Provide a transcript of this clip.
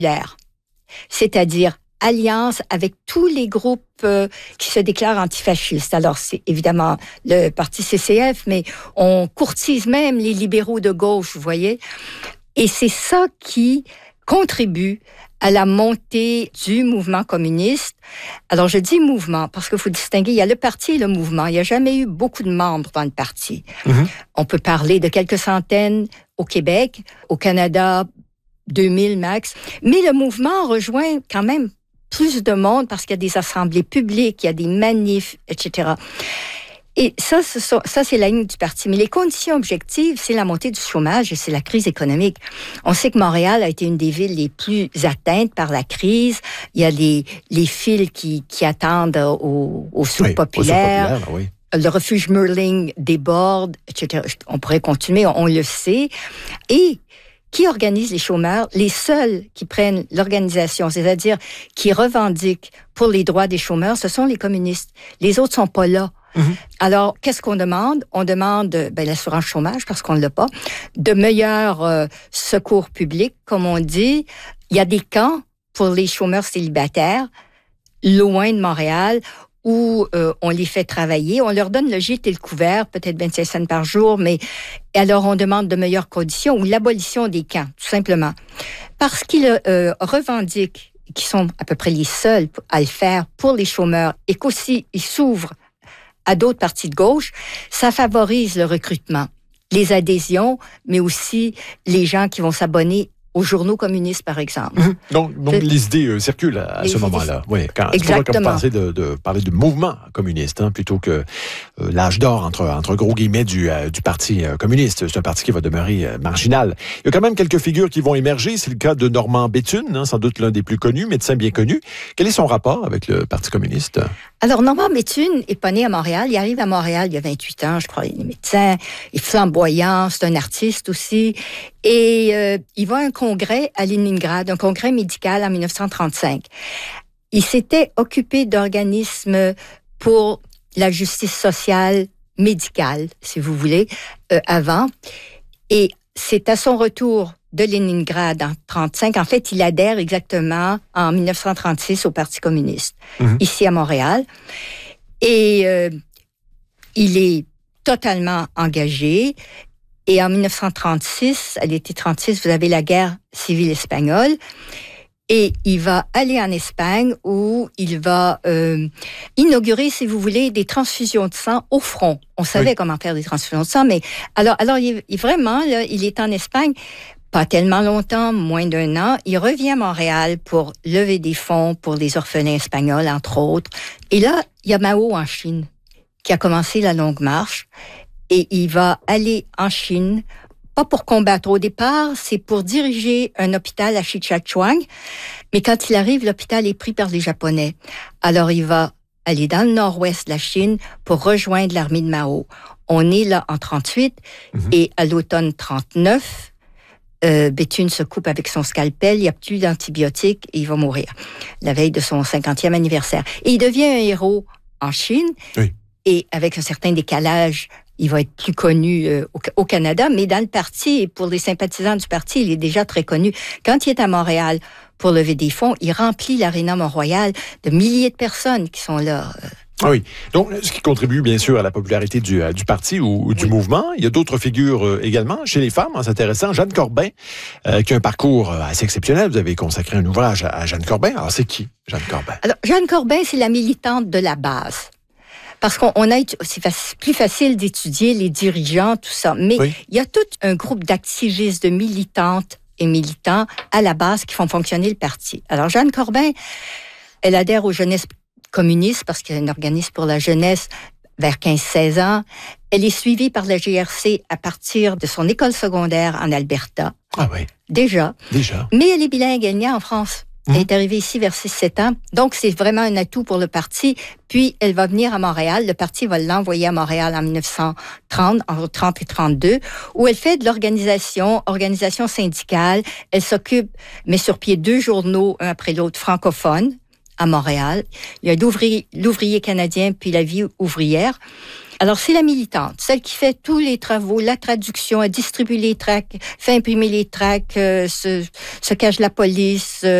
c'est-à-dire alliance avec tous les groupes qui se déclarent antifascistes. Alors, c'est évidemment le parti CCF, mais on courtise même les libéraux de gauche, vous voyez. Et c'est ça qui contribue à la montée du mouvement communiste. Alors, je dis mouvement parce qu'il faut distinguer, il y a le parti et le mouvement. Il n'y a jamais eu beaucoup de membres dans le parti. On peut parler de quelques centaines au Québec, au Canada, 2000 max. Mais le mouvement rejoint quand même plus de monde parce qu'il y a des assemblées publiques, il y a des manifs, etc. Et ça, c'est la ligne du parti. Mais les conditions objectives, c'est la montée du chômage et c'est la crise économique. On sait que Montréal a été une des villes les plus atteintes par la crise. Il y a les files qui attendent aux soupes populaires. Oui. Le refuge Merling déborde, etc. On pourrait continuer, on le sait. Et qui organise les chômeurs? Les seuls qui prennent l'organisation, c'est-à-dire qui revendiquent pour les droits des chômeurs, ce sont les communistes. Les autres sont pas là. Alors, qu'est-ce qu'on demande? On demande l'assurance chômage, parce qu'on ne l'a pas, de meilleurs secours publics, comme on dit. Il y a des camps pour les chômeurs célibataires, loin de Montréal, où on les fait travailler. On leur donne le gîte et le couvert, peut-être 25 cents par jour, mais alors on demande de meilleures conditions ou l'abolition des camps, tout simplement. Parce qu'ils revendiquent, qui sont à peu près les seuls à le faire pour les chômeurs, et qu'aussi ils s'ouvrent à d'autres partis de gauche, ça favorise le recrutement, les adhésions, mais aussi les gens qui vont s'abonner aux journaux communistes, par exemple. Donc les idées circulent à ce moment-là. Oui, exactement. C'est pour ça que vous de parler du mouvement communiste, plutôt que l'âge d'or, entre gros guillemets, du Parti communiste. C'est un parti qui va demeurer marginal. Il y a quand même quelques figures qui vont émerger. C'est le cas de Normand Béthune, sans doute l'un des plus connus, médecin bien connu. Quel est son rapport avec le Parti communiste? Alors, Normand Béthune est pas né à Montréal. Il arrive à Montréal il y a 28 ans, je crois. Il est médecin, il est flamboyant, c'est un artiste aussi. Et il va à un congrès à Leningrad, un congrès médical en 1935. Il s'était occupé d'organismes pour la justice sociale médicale, si vous voulez, avant. Et c'est à son retour de Leningrad en 1935. En fait, il adhère exactement en 1936 au Parti communiste, ici à Montréal. Et il est totalement engagé. Et en 1936, à l'été 36, vous avez la guerre civile espagnole. Et il va aller en Espagne où il va inaugurer, si vous voulez, des transfusions de sang au front. On savait comment faire des transfusions de sang, mais alors il vraiment, là, il est en Espagne pas tellement longtemps, moins d'1 an. Il revient à Montréal pour lever des fonds pour les orphelins espagnols, entre autres. Et là, il y a Mao en Chine qui a commencé la longue marche. Et il va aller en Chine, pas pour combattre au départ, c'est pour diriger un hôpital à Shijiazhuang. Mais quand il arrive, l'hôpital est pris par les Japonais. Alors il va aller dans le nord-ouest de la Chine pour rejoindre l'armée de Mao. On est là en 38 et à l'automne 39, Béthune se coupe avec son scalpel, il n'y a plus d'antibiotiques et il va mourir la veille de son 50e anniversaire. Et il devient un héros en Chine et avec un certain décalage, il va être plus connu au Canada, mais dans le parti, et pour les sympathisants du parti, il est déjà très connu. Quand il est à Montréal pour lever des fonds, il remplit l'aréna Mont-Royal de milliers de personnes qui sont là. Oui. Donc, ce qui contribue bien sûr à la popularité du parti ou du mouvement. Il y a d'autres figures également. Chez les femmes, c'est intéressant. Jeanne Corbin, qui a un parcours assez exceptionnel. Vous avez consacré un ouvrage à Jeanne Corbin. Alors, c'est qui, Jeanne Corbin? Alors, Jeanne Corbin, c'est la militante de la base. Parce c'est plus facile d'étudier les dirigeants, tout ça. Mais il y a tout un groupe d'activistes, de militantes et militants à la base qui font fonctionner le parti. Alors, Jeanne Corbin, elle adhère aux jeunesses communistes parce qu'il y a un organisme pour la jeunesse vers 15-16 ans. Elle est suivie par la GRC à partir de son école secondaire en Alberta. Ah oui. Déjà. Mais elle est bilingue, elle est née en France. Elle est arrivée ici vers 6-7 ans. Donc, c'est vraiment un atout pour le parti. Puis, elle va venir à Montréal. Le parti va l'envoyer à Montréal en 1930, entre 30 et 32, où elle fait de organisation syndicale. Elle met sur pied 2 journaux, un après l'autre, francophones, à Montréal. Il y a l'ouvrier canadien puis la vie ouvrière. Alors, c'est la militante, celle qui fait tous les travaux, la traduction, elle distribue les tracts, fait imprimer les tracts, se cache la police,